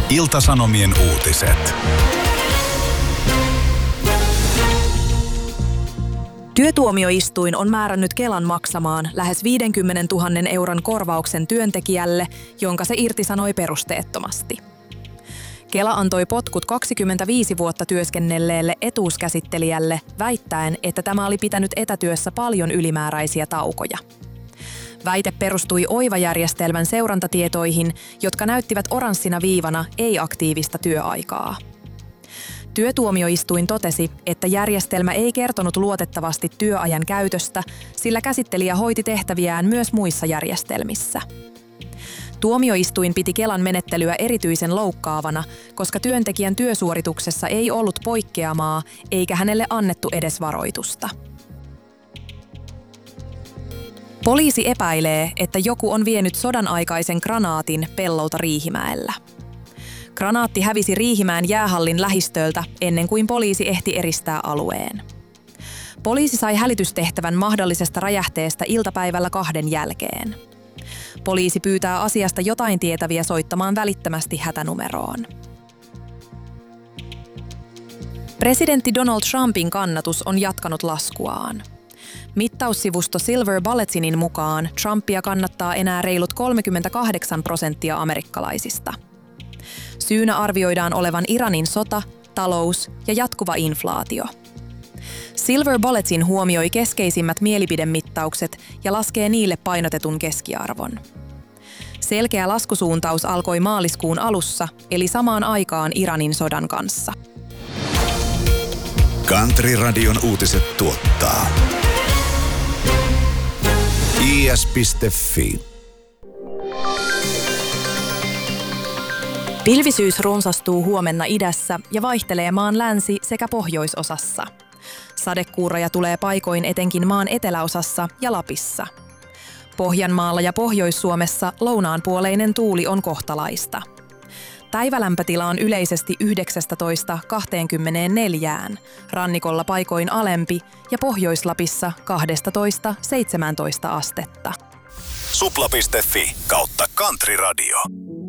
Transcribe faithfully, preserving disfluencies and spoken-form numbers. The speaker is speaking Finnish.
Ilta-Sanomien uutiset. Työtuomioistuin on määrännyt Kelan maksamaan lähes viisikymmentätuhatta euron korvauksen työntekijälle, jonka se irtisanoi perusteettomasti. Kela antoi potkut kaksikymmentäviisi vuotta työskennelleelle etuuskäsittelijälle väittäen, että tämä oli pitänyt etätyössä paljon ylimääräisiä taukoja. Väite perustui Oiva-järjestelmän seurantatietoihin, jotka näyttivät oranssina viivana ei-aktiivista työaikaa. Työtuomioistuin totesi, että järjestelmä ei kertonut luotettavasti työajan käytöstä, sillä käsittelijä hoiti tehtäviään myös muissa järjestelmissä. Tuomioistuin piti Kelan menettelyä erityisen loukkaavana, koska työntekijän työsuorituksessa ei ollut poikkeamaa eikä hänelle annettu edes varoitusta. Poliisi epäilee, että joku on vienyt sodan aikaisen granaatin pellolta Riihimäellä. Granaatti hävisi Riihimäen jäähallin lähistöltä ennen kuin poliisi ehti eristää alueen. Poliisi sai hälytystehtävän mahdollisesta räjähteestä iltapäivällä kahden jälkeen. Poliisi pyytää asiasta jotain tietäviä soittamaan välittömästi hätänumeroon. Presidentti Donald Trumpin kannatus on jatkanut laskuaan. Mittaussivusto Silver Bulletinin mukaan Trumpia kannattaa enää reilut kolmekymmentäkahdeksan prosenttia amerikkalaisista. Syynä arvioidaan olevan Iranin sota, talous ja jatkuva inflaatio. Silver Bulletin huomioi keskeisimmät mielipidemittaukset ja laskee niille painotetun keskiarvon. Selkeä laskusuuntaus alkoi maaliskuun alussa, eli samaan aikaan Iranin sodan kanssa. Country Radion uutiset tuottaa i s piste f i. Pilvisyys runsastuu huomenna idässä ja vaihtelee maan länsi- sekä pohjoisosassa. Sadekuuroja tulee paikoin etenkin maan eteläosassa ja Lapissa. Pohjanmaalla ja Pohjois-Suomessa lounaanpuoleinen tuuli on kohtalaista. Päivälämpötila on yleisesti yhdeksäntoista kaksikymmentäneljä, rannikolla paikoin alempi ja Pohjois-Lapissa kaksitoista seitsemäntoista astetta. supla piste f i kautta Country Radio.